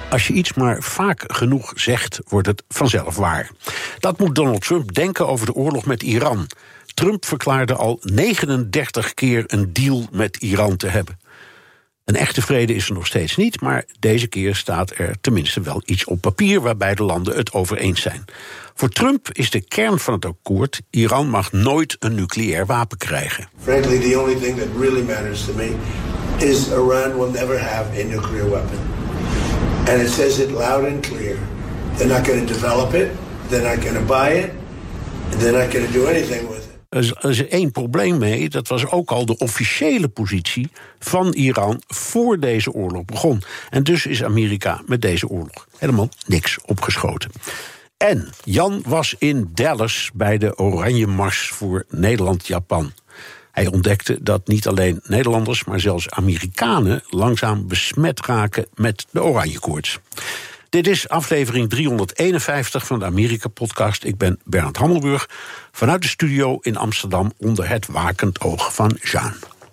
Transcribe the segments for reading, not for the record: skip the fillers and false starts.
Als je iets maar vaak genoeg zegt, wordt het vanzelf waar. Dat moet Donald Trump denken over de oorlog met Iran. Trump verklaarde al 39 keer een deal met Iran te hebben. Een echte vrede is er nog steeds niet, maar deze keer staat er tenminste wel iets op papier waarbij de landen het over eens zijn. Voor Trump is de kern van het akkoord: Iran mag nooit een nucleair wapen krijgen. Frankly, the only thing that really matters to me is Iran will never have a nuclear weapon. And it says it loud and clear. They're not going to develop it, they're not going to buy it, they're not going to do anything with it. Er is één probleem mee, dat was ook al de officiële positie van Iran voor deze oorlog begon. En dus is Amerika met deze oorlog helemaal niks opgeschoten. En Jan was in Dallas bij de Oranje Mars voor Nederland-Japan. Hij ontdekte dat niet alleen Nederlanders, maar zelfs Amerikanen langzaam besmet raken met de oranjekoorts. Dit is aflevering 351 van de Amerika-podcast. Ik ben Bernard Hammelburg, vanuit de studio in Amsterdam onder het wakend oog van Jean.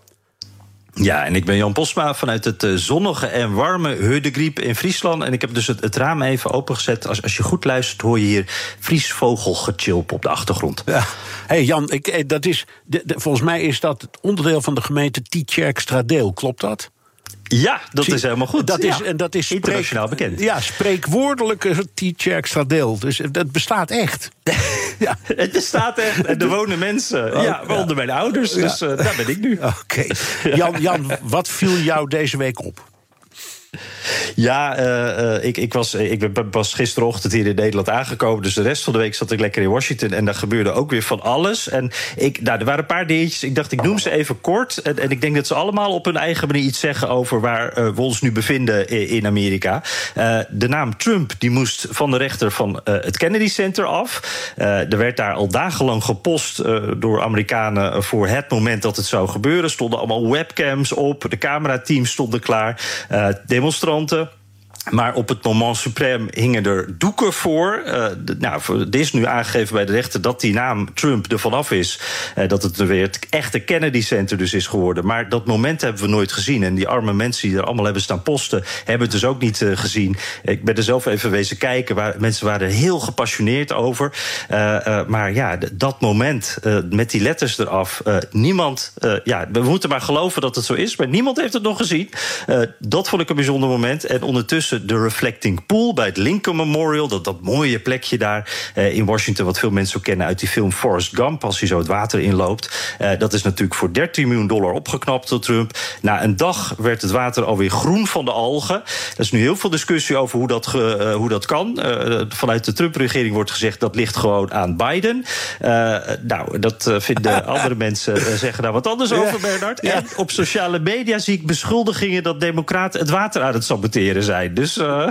Ja, en ik ben Jan Posma vanuit het zonnige en warme Hödegriep in Friesland. En ik heb dus het raam even opengezet. Als je goed luistert, hoor je hier Fries vogelgechilp op de achtergrond. Ja. Hey Jan, volgens mij is dat het onderdeel van de gemeente Tietjerkstradeel. Klopt dat? Ja, dat is helemaal goed. Dat is internationaal bekend. Ja, spreekwoordelijke Tietjerkstradeel. Dus dat bestaat echt. Ja. Het bestaat echt. En er wonen mensen. Waaronder mijn ouders. Dus daar ben ik nu. Oké. Jan, wat viel jou deze week op? Ja, ik was gisterochtend hier in Nederland aangekomen. Dus de rest van de week zat ik lekker in Washington. En daar gebeurde ook weer van alles. En er waren een paar dingetjes. Ik dacht, ik noem ze even kort. En ik denk dat ze allemaal op hun eigen manier iets zeggen over waar we ons nu bevinden in Amerika. De naam Trump die moest van de rechter van het Kennedy Center af. Er werd daar al dagenlang gepost door Amerikanen voor het moment dat het zou gebeuren. Er stonden allemaal webcams op. De camerateams stonden klaar. Demonstranten. Maar op het moment suprême hingen er doeken voor. Er is nu aangegeven bij de rechter dat die naam Trump er vanaf is. Dat het weer het echte Kennedy Center dus is geworden. Maar dat moment hebben we nooit gezien. En die arme mensen die er allemaal hebben staan posten, hebben het dus ook niet gezien. Ik ben er zelf even wezen kijken. Mensen waren er heel gepassioneerd over. Maar ja, dat moment met die letters eraf. Niemand, we moeten maar geloven dat het zo is. Maar niemand heeft het nog gezien. Dat vond ik een bijzonder moment. En ondertussen de Reflecting Pool bij het Lincoln Memorial. Dat mooie plekje daar in Washington, wat veel mensen ook kennen uit die film Forrest Gump, als hij zo het water inloopt. Dat is natuurlijk voor $13 miljoen opgeknapt door Trump. Na een dag werd het water alweer groen van de algen. Er is nu heel veel discussie over hoe dat kan. Vanuit de Trump-regering wordt gezegd dat ligt gewoon aan Biden. Dat vinden andere mensen zeggen daar wat anders over, Bernard. Ja. En op sociale media zie ik beschuldigingen dat democraten het water aan het saboteren zijn. Dus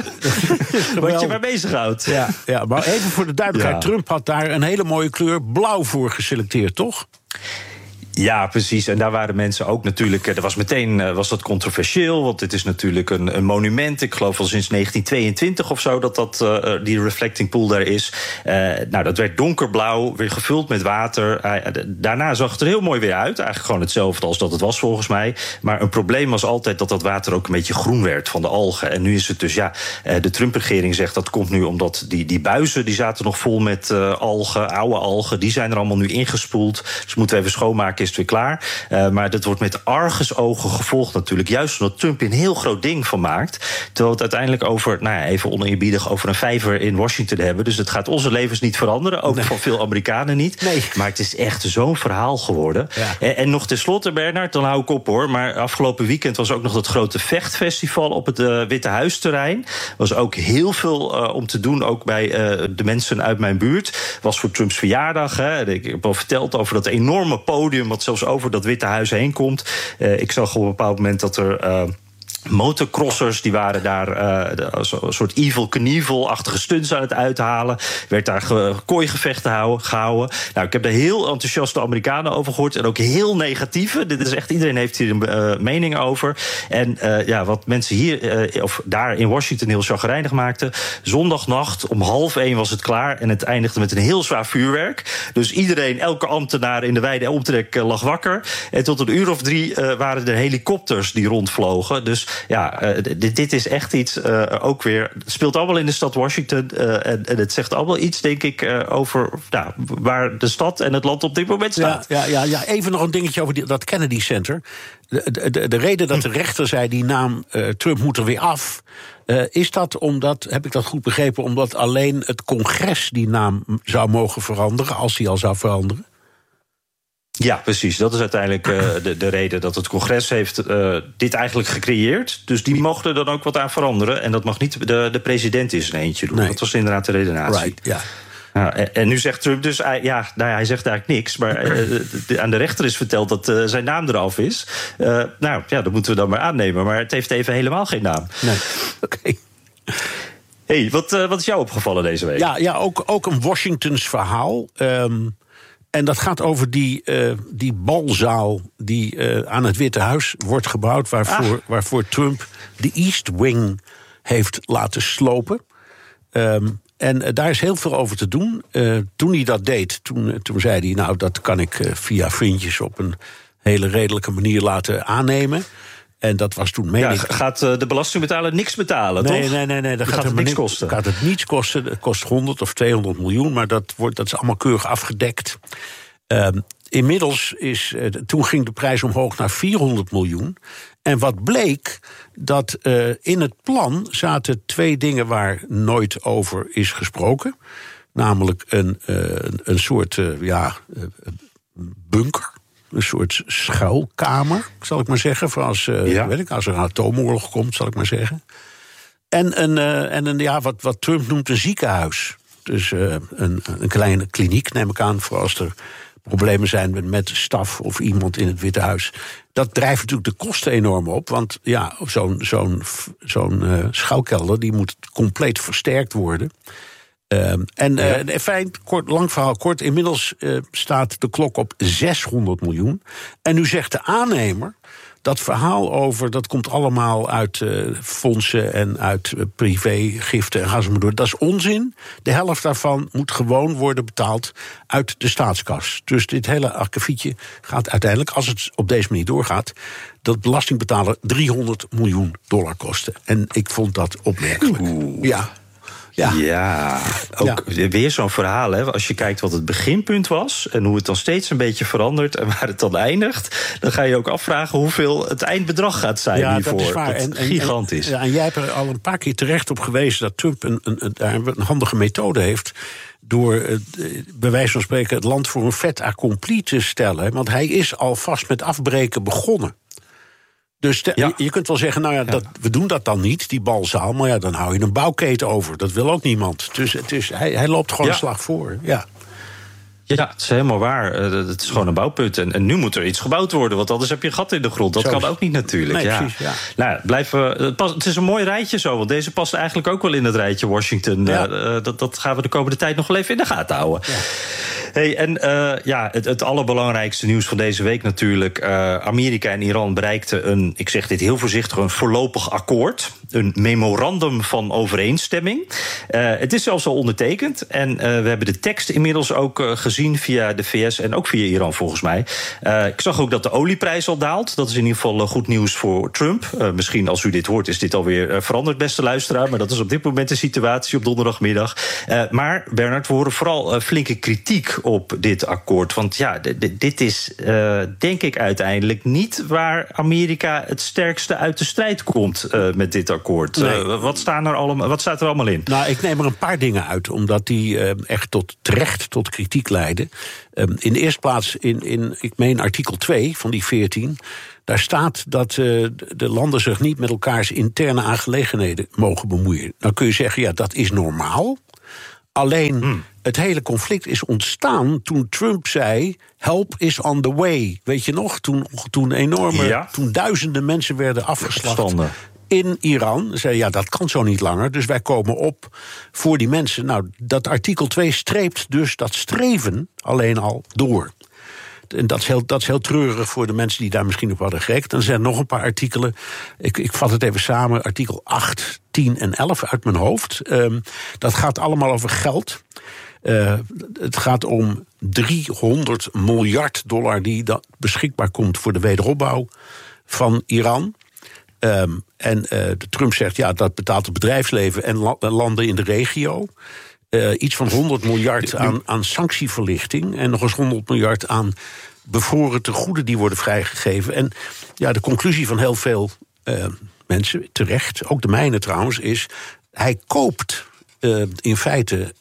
wat je maar bezighoudt. Ja, maar even voor de duidelijkheid. Ja. Trump had daar een hele mooie kleur blauw voor geselecteerd, toch? Ja, precies. En daar waren mensen ook natuurlijk. Er was meteen was dat controversieel, want dit is natuurlijk een monument. Ik geloof al sinds 1922 of zo dat die Reflecting Pool daar is. Dat werd donkerblauw, weer gevuld met water. Daarna zag het er heel mooi weer uit. Eigenlijk gewoon hetzelfde als dat het was volgens mij. Maar een probleem was altijd dat water ook een beetje groen werd van de algen. En nu is het dus, de Trump-regering zegt dat komt nu omdat die buizen die zaten nog vol met algen, oude algen. Die zijn er allemaal nu ingespoeld. Dus moeten we even schoonmaken. Is het weer klaar. Maar dat wordt met argusogen gevolgd natuurlijk. Juist omdat Trump een heel groot ding van maakt. Terwijl het uiteindelijk over, even oneerbiedig, over een vijver in Washington hebben. Dus het gaat onze levens niet veranderen. Ook van veel Amerikanen niet. Nee. Maar het is echt zo'n verhaal geworden. Ja. En nog tenslotte, Bernard, dan hou ik op hoor. Maar afgelopen weekend was ook nog dat grote vechtfestival op het Witte Huisterrein. Was ook heel veel om te doen, ook bij de mensen uit mijn buurt. Was voor Trumps verjaardag. Ik heb al verteld over dat enorme podium wat zelfs over dat Witte Huis heen komt. Ik zag op een bepaald moment dat er motocrossers, die waren daar een soort Evel Knievel-achtige stunts aan het uithalen. Werd daar kooigevechten gehouden. Nou, ik heb daar heel enthousiaste Amerikanen over gehoord. En ook heel negatieve. Dit is echt, iedereen heeft hier een mening over. En wat mensen hier, of daar in Washington heel chagrijnig maakten. Zondagnacht om 12:30 was het klaar. En het eindigde met een heel zwaar vuurwerk. Dus iedereen, elke ambtenaar in de wijde omtrek lag wakker. En tot 1:03 waren er helikopters die rondvlogen. Dus dit is echt iets, ook weer, het speelt allemaal in de stad Washington. En het zegt allemaal iets, denk ik, over waar de stad en het land op dit moment staat. Ja, even nog een dingetje over dat Kennedy Center. De reden dat de rechter zei, die naam Trump moet er weer af, is dat omdat, heb ik dat goed begrepen, omdat alleen het congres die naam zou mogen veranderen, als die al zou veranderen? Ja, precies. Dat is uiteindelijk de reden dat het congres heeft dit eigenlijk gecreëerd. Dus die mochten er dan ook wat aan veranderen. En dat mag niet de president in zijn eentje doen. Nee. Dat was inderdaad de redenatie. Right, ja. En nu zegt Trump dus, hij zegt eigenlijk niks. Maar aan de rechter is verteld dat zijn naam eraf is. Dat moeten we dan maar aannemen. Maar het heeft even helemaal geen naam. Nee, oké. Hey, wat is jou opgevallen deze week? Ja, ook een Washingtons verhaal. En dat gaat over die balzaal die aan het Witte Huis wordt gebouwd, waarvoor Trump de East Wing heeft laten slopen. En daar is heel veel over te doen. Toen hij dat deed, toen zei hij, dat kan ik via vriendjes op een hele redelijke manier laten aannemen. En dat was toen gaat de belastingbetaler niks betalen, toch? Nee. Dat gaat het niks kosten. Gaat het niets kosten. Het kost 100 of 200 miljoen, maar dat is allemaal keurig afgedekt. Inmiddels toen ging de prijs omhoog naar 400 miljoen. En wat bleek, dat in het plan zaten 2 dingen waar nooit over is gesproken. Namelijk een soort bunker. Een soort schuilkamer, zal ik maar zeggen. Voor als er een atoomoorlog komt, zal ik maar zeggen. En wat Trump noemt een ziekenhuis. Dus een kleine kliniek, neem ik aan, voor als er problemen zijn met staf of iemand in het Witte Huis. Dat drijft natuurlijk de kosten enorm op. Want zo'n schuilkelder die moet compleet versterkt worden. Lang verhaal kort, inmiddels staat de klok op 600 miljoen. En nu zegt de aannemer, dat verhaal over, dat komt allemaal uit fondsen en uit privégiften en gaan ze maar door. Dat is onzin. De helft daarvan moet gewoon worden betaald uit de staatskas. Dus dit hele akkefietje gaat uiteindelijk, als het op deze manier doorgaat, dat belastingbetaler $300 miljoen kosten. En ik vond dat opmerkelijk. Ja, weer zo'n verhaal. Hè? Als je kijkt wat het beginpunt was en hoe het dan steeds een beetje verandert en waar het dan eindigt, dan ga je ook afvragen hoeveel het eindbedrag gaat zijn hiervoor. Dat is waar. Dat gigantisch. En jij hebt er al een paar keer terecht op gewezen dat Trump een handige methode heeft door, bij wijze van spreken, het land voor een fait accompli te stellen. Want hij is alvast met afbreken begonnen. Dus je kunt wel zeggen, we doen dat dan niet, die balzaal, maar dan hou je een bouwketen over. Dat wil ook niemand. Dus hij loopt gewoon een slag voor. Ja. Ja, het is helemaal waar. Het is gewoon een bouwput. En nu moet er iets gebouwd worden, want anders heb je een gat in de grond. Dat kan ook niet natuurlijk. Nee, precies, ja. Het is een mooi rijtje zo, want deze past eigenlijk ook wel in het rijtje Washington. Ja. Dat gaan we de komende tijd nog wel even in de gaten houden. Ja. Hey, en het allerbelangrijkste nieuws van deze week natuurlijk. Amerika en Iran bereikten ik zeg dit heel voorzichtig, een voorlopig akkoord. Een memorandum van overeenstemming. Het is zelfs al ondertekend. En we hebben de tekst inmiddels ook gezien via de VS en ook via Iran volgens mij. Ik zag ook dat de olieprijs al daalt. Dat is in ieder geval goed nieuws voor Trump. Misschien als u dit hoort is dit alweer veranderd, beste luisteraar. Maar dat is op dit moment de situatie op donderdagmiddag. Maar Bernard, we horen vooral flinke kritiek op dit akkoord. Want dit is denk ik uiteindelijk niet waar Amerika het sterkste uit de strijd komt met dit akkoord. Nee. Wat staat er allemaal in? Nou, ik neem er een paar dingen uit, omdat die echt terecht tot kritiek leiden. In de eerste plaats ik meen artikel 2 van die 14... daar staat dat de landen zich niet met elkaars interne aangelegenheden mogen bemoeien. Dan kun je zeggen, dat is normaal. Alleen het hele conflict is ontstaan toen Trump zei, help is on the way. Weet je nog? Toen duizenden mensen werden afgeslacht in Iran. Zei dat kan zo niet langer, dus wij komen op voor die mensen. Nou, dat artikel 2 streept dus dat streven alleen al door. En dat is heel treurig voor de mensen die daar misschien op hadden gerekend. En er zijn nog een paar artikelen. Ik vat het even samen. Artikel 8, 10 en 11 uit mijn hoofd. Dat gaat allemaal over geld. Het gaat om $300 miljard die beschikbaar komt voor de wederopbouw van Iran. Trump zegt, ja, dat betaalt het bedrijfsleven en landen in de regio. Iets van 100 miljard aan sanctieverlichting en nog eens 100 miljard aan bevroren tegoeden die worden vrijgegeven. En ja, de conclusie van heel veel mensen, terecht, ook de mijne trouwens, is: hij koopt in feite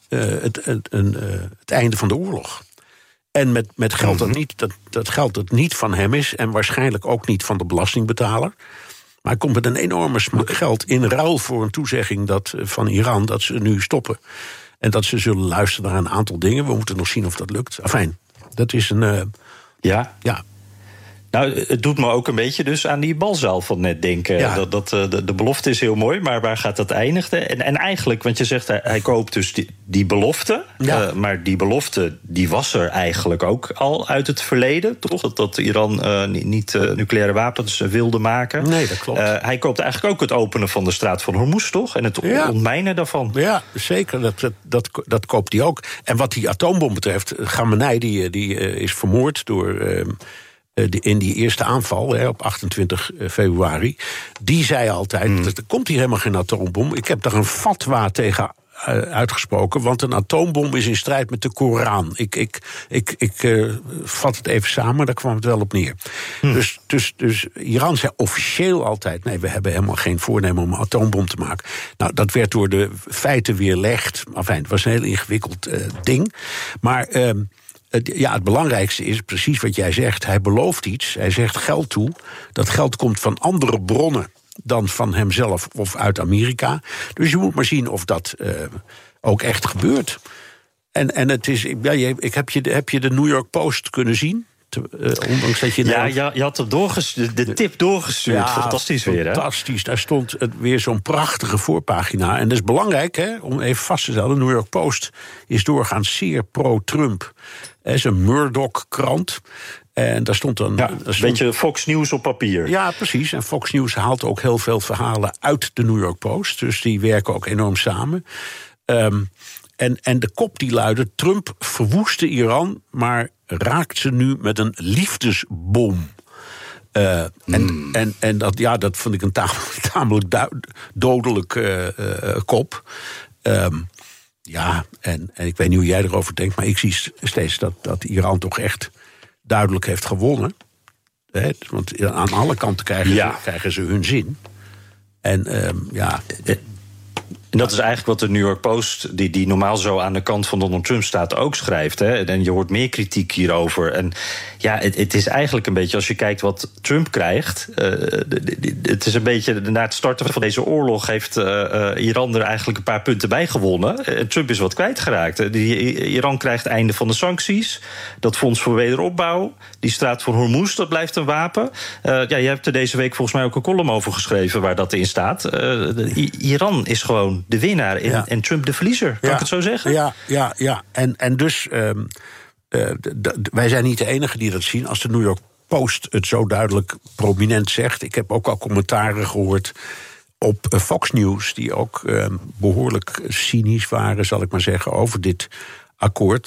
het einde van de oorlog. En met geld dat geld dat niet van hem is en waarschijnlijk ook niet van de belastingbetaler. Maar hij komt met een enorme smak geld in ruil voor een toezegging van Iran dat ze nu stoppen. En dat ze zullen luisteren naar een aantal dingen. We moeten nog zien of dat lukt. Afijn, dat is een... Ja. Nou, het doet me ook een beetje dus aan die balzaal van net denken. Ja. De belofte is heel mooi, maar waar gaat dat eindigen? En eigenlijk, want je zegt, hij koopt dus die belofte. Ja. Maar die belofte, die was er eigenlijk ook al uit het verleden, toch? Dat Iran niet nucleaire wapens wilde maken. Nee, dat klopt. Hij koopt eigenlijk ook het openen van de straat van Hormuz, toch? En het ontmijnen daarvan. Ja, zeker. Dat koopt hij ook. En wat die atoombom betreft, Khamenei die is vermoord door... in die eerste aanval op 28 februari... die zei altijd, er komt hier helemaal geen atoombom. Ik heb daar een fatwa tegen uitgesproken... want een atoombom is in strijd met de Koran. Ik vat het even samen, daar kwam het wel op neer. Dus Iran zei officieel altijd... nee, we hebben helemaal geen voornemen om een atoombom te maken. Nou, dat werd door de feiten weerlegd. Enfin, het was een heel ingewikkeld ding. Maar... het belangrijkste is precies wat jij zegt. Hij belooft iets, hij zegt geld toe. Dat geld komt van andere bronnen dan van hemzelf of uit Amerika. Dus je moet maar zien of dat ook echt gebeurt. En het is... heb je de New York Post kunnen zien? Ondanks dat je je had de tip doorgestuurd. Ja, fantastisch weer, hè? Fantastisch. Daar stond weer zo'n prachtige voorpagina. En dat is belangrijk, hè, om even vast te stellen. De New York Post is doorgaans zeer pro-Trump. Het is een Murdoch-krant. En daar stond dan... een beetje Fox News op papier. Ja, precies. En Fox News haalt ook heel veel verhalen uit de New York Post. Dus die werken ook enorm samen. En de kop die luidde: Trump verwoestte Iran, maar raakt ze nu met een liefdesbom. En dat vond ik een tamelijk dodelijk kop. En ik weet niet hoe jij erover denkt, maar ik zie steeds dat Iran toch echt duidelijk heeft gewonnen. Want aan alle kanten krijgen ze hun zin. En dat is eigenlijk wat de New York Post, die normaal zo aan de kant van Donald Trump staat, ook schrijft. Hè? En je hoort meer kritiek hierover. En ja, het is eigenlijk een beetje, als je kijkt wat Trump krijgt... het is een beetje, na het starten van deze oorlog heeft Iran er eigenlijk een paar punten bij gewonnen. Trump is wat kwijtgeraakt. Iran krijgt einde van de sancties. Dat fonds voor wederopbouw. Die straat van Hormuz, dat blijft een wapen. Je hebt er deze week volgens mij ook een column over geschreven waar dat in staat. Iran is gewoon de winnaar en Trump de verliezer. Kan ik het zo zeggen? Ja. En dus, wij zijn niet de enigen die dat zien. Als de New York Post het zo duidelijk prominent zegt. Ik heb ook al commentaren gehoord op Fox News... die ook behoorlijk cynisch waren, zal ik maar zeggen, over dit akkoord.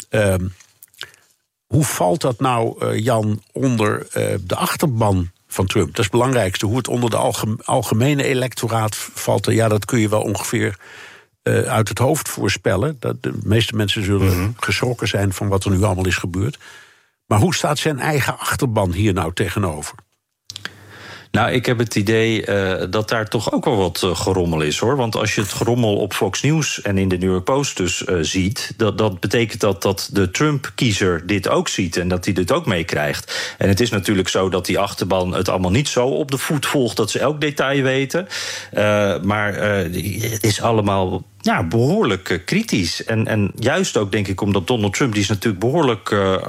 Hoe valt dat nou, Jan, onder de achterban van Trump? Dat is het belangrijkste. Hoe het onder de algemene electoraat valt, dat kun je wel ongeveer uit het hoofd voorspellen. De meeste mensen zullen geschrokken zijn van wat er nu allemaal is gebeurd. Maar hoe staat zijn eigen achterban hier nou tegenover? Nou, ik heb het idee dat daar toch ook wel wat gerommel is, hoor. Want als je het gerommel op Fox News en in de New York Post dus ziet... dat betekent dat de Trump-kiezer dit ook ziet en dat hij dit ook meekrijgt. En het is natuurlijk zo dat die achterban het allemaal niet zo op de voet volgt... dat ze elk detail weten. Maar het is allemaal... behoorlijk kritisch. En juist ook, denk ik, omdat Donald Trump... die is natuurlijk behoorlijk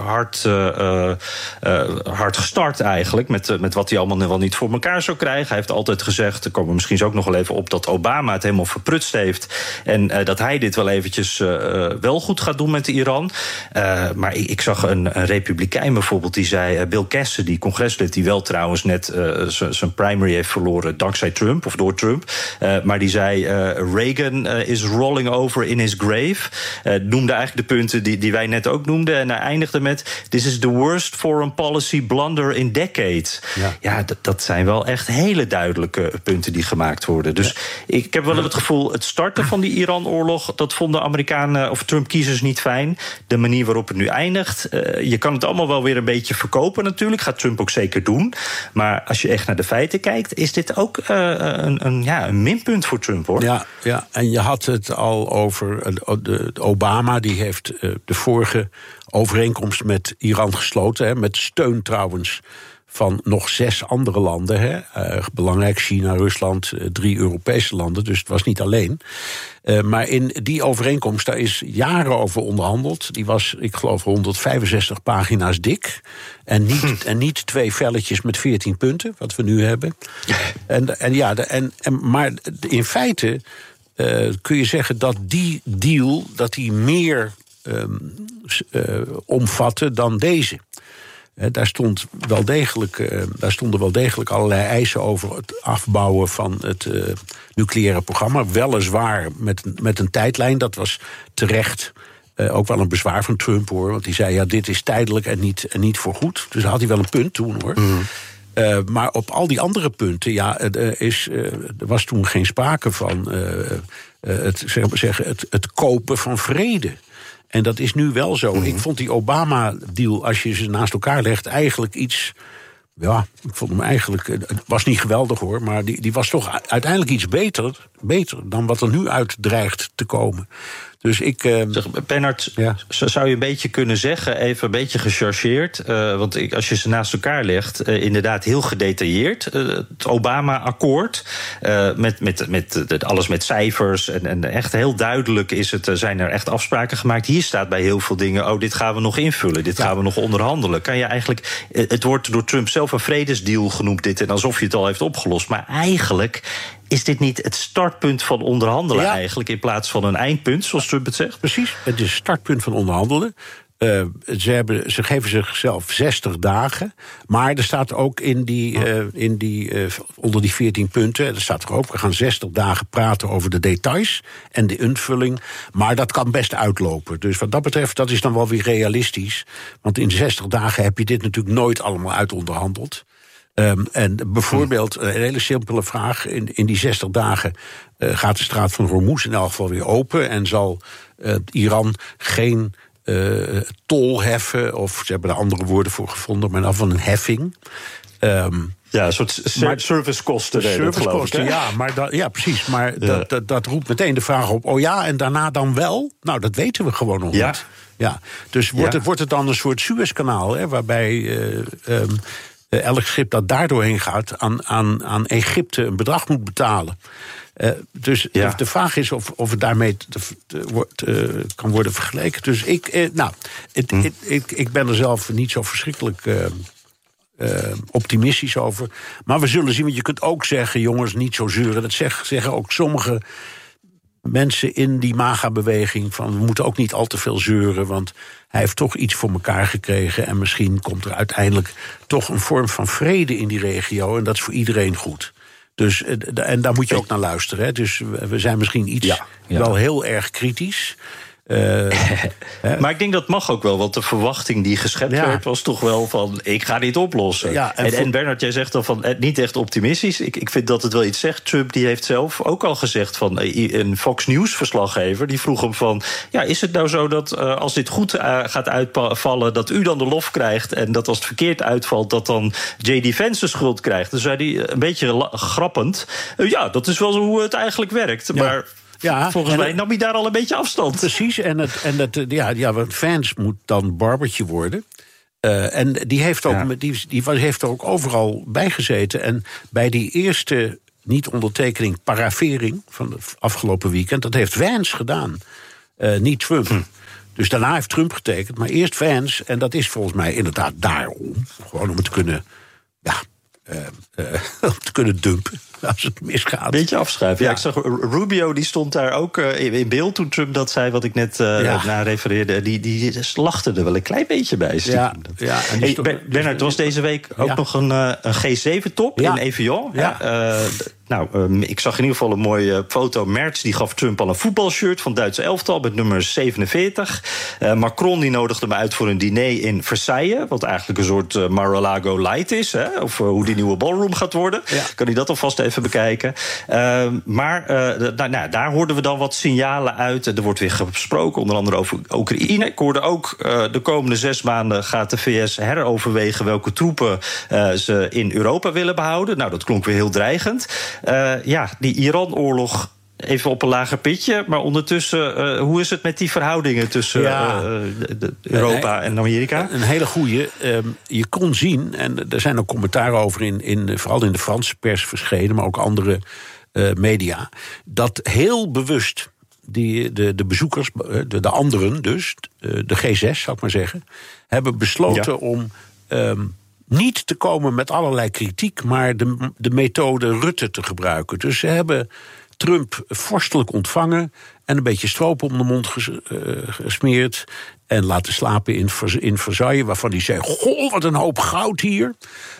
hard gestart eigenlijk... met wat hij allemaal wel niet voor elkaar zou krijgen. Hij heeft altijd gezegd, daar komen we misschien ook nog wel even op... dat Obama het helemaal verprutst heeft... en dat hij dit wel eventjes wel goed gaat doen met Iran. Maar ik zag een republikein bijvoorbeeld... die zei, Bill Cassidy, congreslid... die wel trouwens net zijn primary heeft verloren... dankzij Trump, of door Trump. Maar die zei, Reagan is is rolling over in his grave. Noemde eigenlijk de punten die wij net ook noemden. En hij eindigde met: this is the worst foreign policy blunder in decades. Ja, dat zijn wel echt hele duidelijke punten die gemaakt worden. Dus ik heb wel het gevoel, het starten van die Iran-oorlog, dat vonden Amerikanen of Trump-kiezers niet fijn. De manier waarop het nu eindigt. Je kan het allemaal wel weer een beetje verkopen natuurlijk. Gaat Trump ook zeker doen. Maar als je echt naar de feiten kijkt, is dit ook een minpunt voor Trump, hoor. Ja, en je had het al over Obama, die heeft de vorige overeenkomst met Iran gesloten, hè, met steun trouwens van nog 6 andere landen. Hè. Belangrijk, China, Rusland, 3 Europese landen, dus het was niet alleen. Maar in die overeenkomst, daar is jaren over onderhandeld. Die was, ik geloof, 165 pagina's dik. En niet 2 velletjes met 14 punten, wat we nu hebben. Maar in feite kun je zeggen dat die deal die meer omvatte dan deze. Daar stonden wel degelijk allerlei eisen over het afbouwen van het nucleaire programma. Weliswaar met een tijdlijn. Dat was terecht ook wel een bezwaar van Trump, hoor. Want die zei, ja, dit is tijdelijk en niet voorgoed. Dus daar had hij wel een punt toen, hoor. Mm. Maar op al die andere punten, er was toen geen sprake van het kopen van vrede. En dat is nu wel zo. Mm-hmm. Ik vond die Obama-deal, als je ze naast elkaar legt, eigenlijk iets. Ja, ik vond hem eigenlijk. Het was niet geweldig, hoor. Maar die was toch uiteindelijk iets beter dan wat er nu uit dreigt te komen. Dus ik. Bernard, zou je een beetje kunnen zeggen, even een beetje gechargeerd. Want als je ze naast elkaar legt, inderdaad heel gedetailleerd. Het Obama-akkoord. Met alles met cijfers. En echt heel duidelijk zijn er echt afspraken gemaakt. Hier staat bij heel veel dingen, dit gaan we nog invullen. Dit gaan we nog onderhandelen. Kan je eigenlijk. Het wordt door Trump zelf een vredesdeal genoemd, dit. En alsof je het al heeft opgelost. Maar eigenlijk is dit niet het startpunt van onderhandelen eigenlijk, in plaats van een eindpunt, zoals Trump het zegt? Precies, het is het startpunt van onderhandelen. Ze geven zichzelf 60 dagen. Maar er staat ook onder die 14 punten, er staat er ook, we gaan 60 dagen praten over de details en de invulling. Maar dat kan best uitlopen. Dus wat dat betreft, dat is dan wel weer realistisch. Want in 60 dagen heb je dit natuurlijk nooit allemaal uitonderhandeld. En bijvoorbeeld, een hele simpele vraag. In die 60 dagen gaat de straat van Hormuz in elk geval weer open. En zal Iran geen tol heffen. Of ze hebben er andere woorden voor gevonden, maar in elk geval een heffing. Een soort servicekosten. Servicekosten, ja, precies. Maar dat roept meteen de vraag op, en daarna dan wel? Nou, dat weten we gewoon nog niet. Ja. Dus wordt het dan een soort Suezkanaal, hè, waarbij elk schip dat daardoorheen gaat aan Egypte een bedrag moet betalen. Dus de vraag is of het daarmee kan worden vergeleken. Dus ik ben er zelf niet zo verschrikkelijk optimistisch over. Maar we zullen zien, want je kunt ook zeggen, jongens, niet zo zeuren. Dat zeggen ook sommige mensen in die MAGA-beweging van we moeten ook niet al te veel zeuren, want hij heeft toch iets voor elkaar gekregen en misschien komt er uiteindelijk toch een vorm van vrede in die regio en dat is voor iedereen goed. Dus, en daar moet je ook naar luisteren. Hè. Dus we zijn misschien wel heel erg kritisch. Maar ik denk dat mag ook wel, want de verwachting die geschept werd was toch wel van, ik ga dit oplossen. Ja, en Bernard, jij zegt dan van, niet echt optimistisch. Ik vind dat het wel iets zegt. Trump die heeft zelf ook al gezegd van, een Fox News verslaggever, die vroeg hem van, is het nou zo dat als dit goed gaat uitvallen, dat u dan de lof krijgt, en dat als het verkeerd uitvalt, dat dan J.D. Vance de schuld krijgt? Dus zei hij een beetje grappend, dat is wel zo hoe het eigenlijk werkt. Ja. Maar volgens mij nam hij daar al een beetje afstand. Precies, want Vance moet dan barbertje worden. En die heeft ook, die heeft er ook overal bij gezeten. En bij die eerste niet-ondertekening, paravering van het afgelopen weekend, dat heeft Vance gedaan, niet Trump. Dus daarna heeft Trump getekend, maar eerst Vance. En dat is volgens mij inderdaad daarom. Gewoon om het te kunnen, om te kunnen dumpen als het misgaat. Beetje afschuiven. Ja, ik zag Rubio, die stond daar ook in beeld toen Trump dat zei, wat ik net naar refereerde. Die lachte er wel een klein beetje bij. Bernard, er was deze week ook nog een G7-top in Evian. Ja. ik zag in ieder geval een mooie foto. Merz die gaf Trump al een voetbalshirt van het Duitse elftal met nummer 47. Macron die nodigde me uit voor een diner in Versailles, wat eigenlijk een soort Mar-a-Lago light is. Hè? Of hoe die nieuwe ballroom gaat worden. Ja. Kan hij dat alvast even bekijken. Daar hoorden we dan wat signalen uit. Er wordt weer gesproken, onder andere over Oekraïne. Ik hoorde ook, de komende 6 maanden gaat de VS heroverwegen welke troepen ze in Europa willen behouden. Nou, dat klonk weer heel dreigend. Die Iran-oorlog even op een lager pitje. Maar ondertussen, hoe is het met die verhoudingen tussen Europa en Amerika? Een hele goeie. Je kon zien, en er zijn ook commentaren over vooral in de Franse pers verschenen, maar ook andere media, dat heel bewust de bezoekers, de anderen dus, de G6 zou ik maar zeggen, hebben besloten om niet te komen met allerlei kritiek, maar de methode Rutte te gebruiken. Dus ze hebben Trump vorstelijk ontvangen en een beetje stroop om de mond gesmeerd en laten slapen in Versailles, waarvan hij zei: goh, wat een hoop goud hier.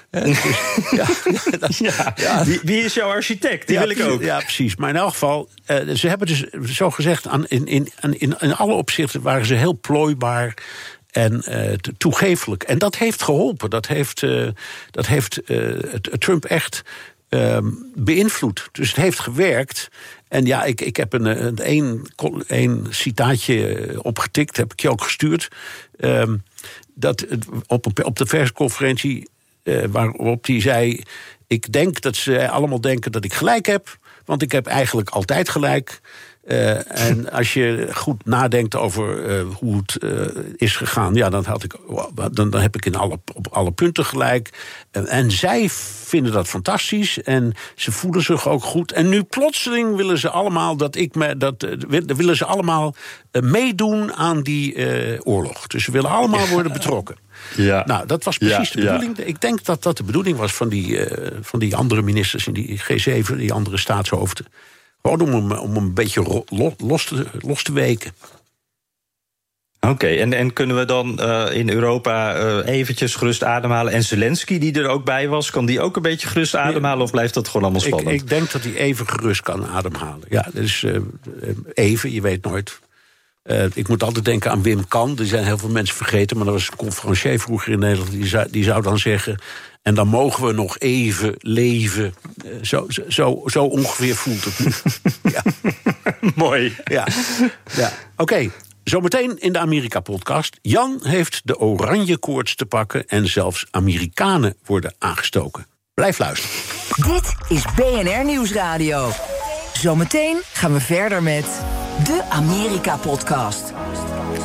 Wie is jouw architect? Die wil ik ook. Ja, precies. Maar in elk geval, ze hebben dus zo gezegd, in alle opzichten waren ze heel plooibaar en toegeeflijk. En dat heeft geholpen. Dat heeft Trump echt beïnvloed. Dus het heeft gewerkt. En ja, ik heb een citaatje opgetikt, heb ik je ook gestuurd. Dat op de persconferentie waarop hij zei: ik denk dat ze allemaal denken dat ik gelijk heb, want ik heb eigenlijk altijd gelijk. En als je goed nadenkt over hoe het is gegaan, ja, dan heb ik op alle punten gelijk. En zij vinden dat fantastisch en ze voelen zich ook goed. En nu plotseling willen ze allemaal willen ze allemaal meedoen aan die oorlog. Dus ze willen allemaal worden betrokken. Ja. Nou, dat was precies de bedoeling. Ik denk dat dat de bedoeling was van die andere ministers in die G7, die andere staatshoofden. Gewoon om een beetje los te weken. Oké, en kunnen we dan in Europa eventjes gerust ademhalen? En Zelensky, die er ook bij was, kan die ook een beetje gerust ademhalen? Of blijft dat gewoon allemaal spannend? Ik denk dat hij even gerust kan ademhalen. Ja, dus even, je weet nooit. Ik moet altijd denken aan Wim Kan. Die zijn heel veel mensen vergeten, maar dat was een conferencier vroeger in Nederland. Die zou dan zeggen: en dan mogen we nog even leven. Zo ongeveer voelt het nu. Ja. Mooi. Ja. Oké. Zometeen in de Amerika-podcast. Jan heeft de oranje koorts te pakken en zelfs Amerikanen worden aangestoken. Blijf luisteren. Dit is BNR Nieuwsradio. Zometeen gaan we verder met de Amerika-podcast.